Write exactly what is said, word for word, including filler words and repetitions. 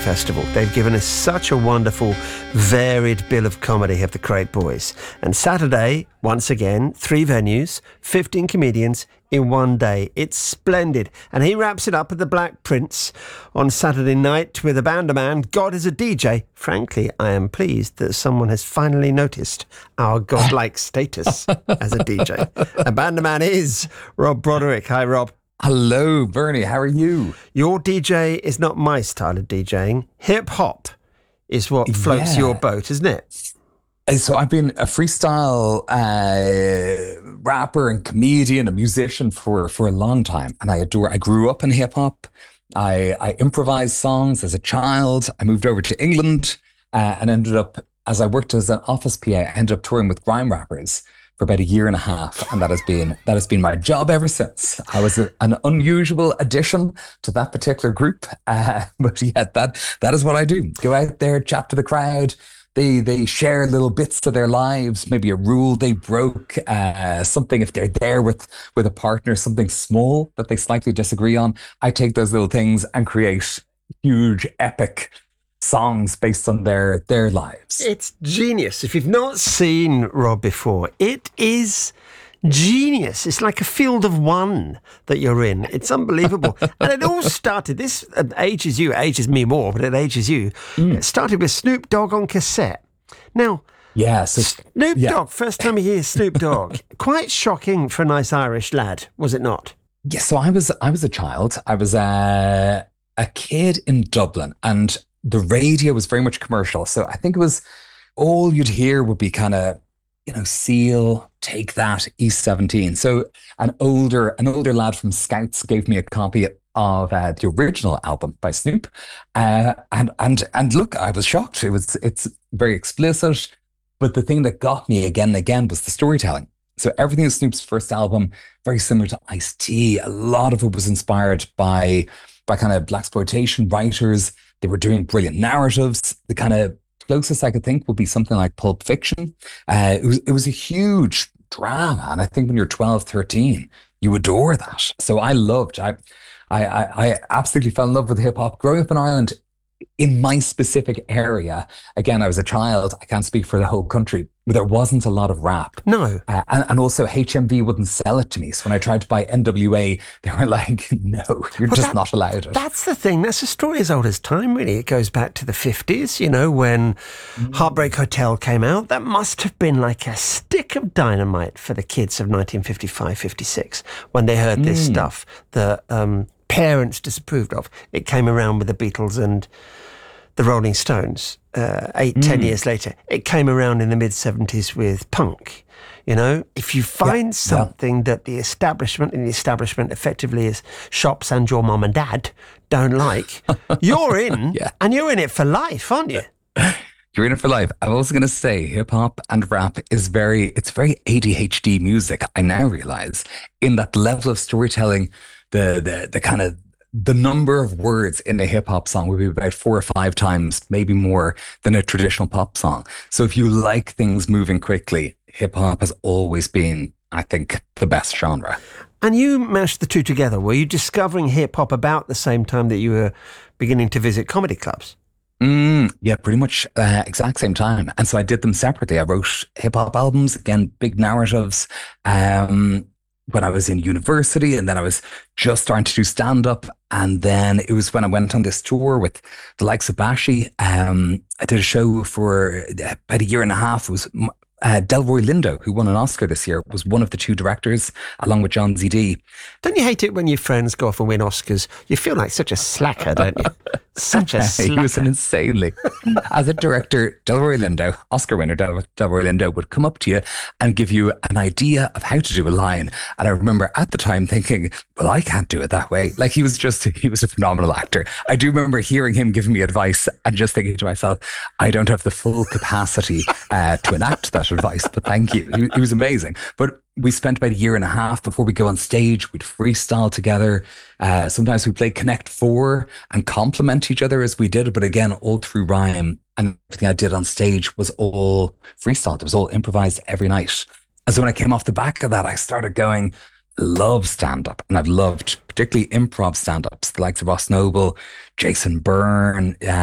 Festival. They've given us such a wonderful, varied bill of comedy of the Crate Boys. And Saturday, once again, three venues, fifteen comedians in one day. It's splendid. And he wraps it up at the Black Prince on Saturday night with a Bandaman, God is a D J. Frankly, I am pleased that someone has finally noticed our godlike status as a D J. A Bandaman is Rob Broderick. Hi, Rob. Hello, Bernie. How are you? Your D J is not my style of DJing. Hip hop is what floats Yeah. your boat, isn't it? So I've been a freestyle uh, rapper and comedian, a musician for, for a long time. And I adore, I grew up in hip hop. I, I improvised songs as a child. I moved over to England uh, and ended up, as I worked as an office P A, I ended up touring with grime rappers for about a year and a half. And that has been, that has been my job ever since. I was a, an unusual addition to that particular group. Uh, but yeah, that, that is what I do. Go out there, chat to the crowd. They they share little bits of their lives, maybe a rule they broke, uh, something if they're there with, with a partner, something small that they slightly disagree on. I take those little things and create huge, epic songs based on their their lives. It's genius. If you've not seen Rob before, it is genius. It's like a field of one that you're in. It's unbelievable. And it all started, this ages you, it ages me more, but it ages you. Mm. It started with Snoop Dogg on cassette. Now, yeah, so, Snoop yeah. Dogg, first time you hear Snoop Dogg, quite shocking for a nice Irish lad, was it not? Yeah, so I was I was a child. I was a, a kid in Dublin, and the radio was very much commercial. So I think it was, all you'd hear would be kind of, you know, Seal, Take That, East seventeen. So an older an older lad from Scouts gave me a copy of uh, the original album by Snoop, uh, and and and look, I was shocked. It was it's very explicit, but the thing that got me again and again was the storytelling. So everything in Snoop's first album, very similar to Ice-T. A lot of it was inspired by by kind of blaxploitation writers. They were doing brilliant narratives. The kind of closest I could think would be something like Pulp Fiction. Uh, it was it was a huge drama, and I think when you're twelve, thirteen, you adore that. So I loved. I I I, I absolutely fell in love with hip hop. Growing up in Ireland, in my specific area, again, I was a child. I can't speak for the whole country, but there wasn't a lot of rap. No. Uh, and, and also H M V wouldn't sell it to me. So when I tried to buy N W A, they were like, no, you're well, just that, not allowed it. That's the thing. That's a story as old as time, really. It goes back to the fifties, you know, when mm. Heartbreak Hotel came out. That must have been like a stick of dynamite for the kids of nineteen fifty-five, fifty-six, when they heard this mm. stuff that um, parents disapproved of. It came around with the Beatles and the Rolling Stones, uh, eight, mm. ten years later. It came around in the mid-seventies with punk. You know, if you find yeah, something yeah. that the establishment, and the establishment effectively is shops and your mum and dad, don't like, you're in, yeah. and you're in it for life, aren't you? You're in it for life. I was going to say hip hop and rap is very, it's very A D H D music, I now realize, in that level of storytelling, the the the kind of the number of words in a hip hop song would be about four or five times, maybe more, than a traditional pop song. So if you like things moving quickly, hip hop has always been, I think, the best genre. And you mashed the two together. Were you discovering hip hop about the same time that you were beginning to visit comedy clubs? Mm, yeah, pretty much uh, exact same time. And so I did them separately. I wrote hip hop albums, again, big narratives. Um, when I was in university, and then I was just starting to do stand-up. And then it was when I went on this tour with the likes of Bashi. Um, I did a show for about a year and a half. It was uh, Delroy Lindo, who won an Oscar this year, was one of the two directors, along with John Z D. Don't you hate it when your friends go off and win Oscars? You feel like such a slacker, don't you? Such a slacker. He was an insanely. As a director, Delroy Lindo, Oscar winner Del- Delroy Lindo, would come up to you and give you an idea of how to do a line. And I remember at the time thinking, well, I can't do it that way. Like, he was just, he was a phenomenal actor. I do remember hearing him giving me advice and just thinking to myself, I don't have the full capacity uh, to enact that advice, but thank you. He, he was amazing. But we spent about a year and a half before we go on stage. We'd freestyle together. Uh, sometimes we played Connect Four and complement each other as we did, but again, all through rhyme. And everything I did on stage was all freestyle. It was all improvised every night. And so when I came off the back of that, I started going, love stand-up. And I've loved particularly improv stand-ups, the likes of Ross Noble, Jason Byrne, uh,